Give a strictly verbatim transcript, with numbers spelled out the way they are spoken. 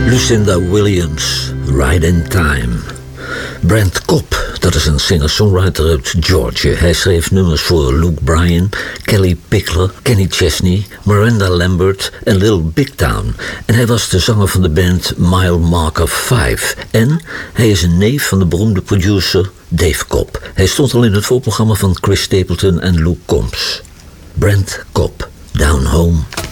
Lucinda Williams, Right in Time. Brent Cobb, dat is een singer-songwriter uit Georgia. Hij schreef nummers voor Luke Bryan, Kelly Pickler, Kenny Chesney, Miranda Lambert en Little Big Town. En hij was de zanger van de band Mile Marker vijf. En hij is een neef van de beroemde producer Dave Cobb. Hij stond al in het voorprogramma van Chris Stapleton en Luke Combs. Brent Cobb, Down Home.